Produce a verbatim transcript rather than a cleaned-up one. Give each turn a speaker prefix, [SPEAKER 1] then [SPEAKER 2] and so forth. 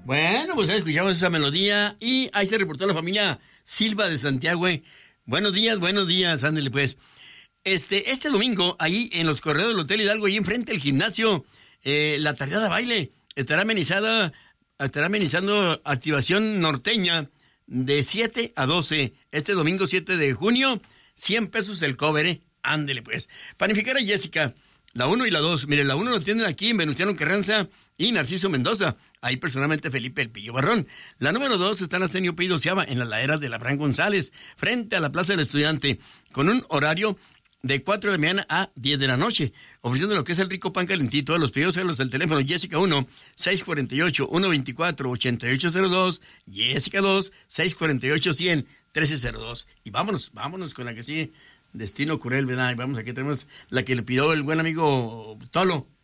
[SPEAKER 1] Bueno, pues escuchamos esa melodía y ahí se reportó la familia Silva de Santiago. Buenos días, buenos días, ándele pues. Este, este domingo, ahí en los corredores del Hotel Hidalgo, ahí enfrente del gimnasio, eh, la tardeada baile estará amenizada, estará amenizando activación norteña de siete a doce. Este domingo siete de junio, cien pesos el cover, ¿eh? Ándele pues. Panificar a Jessica, la uno y la dos. Mire, la uno lo tienen aquí en Venustiano Carranza y Narciso Mendoza. Ahí personalmente Felipe El Pillo Barrón. La número dos está en Arsenio Pío Ciaba, en las laderas de la Abraham González, frente a la Plaza del Estudiante, con un horario de cuatro de la mañana a diez de la noche, ofreciendo lo que es el rico pan calentito. A los pedidos a los del teléfono Jessica uno, seis cuatro ocho, uno veinticuatro, ochenta y ocho cero dos, Jessica dos, seis cuatro ocho, cien, trece cero dos. Y vámonos, vámonos con la que sigue, Destino Cruel, ¿verdad? Y vamos, aquí tenemos la que le pidió el buen amigo Tolo.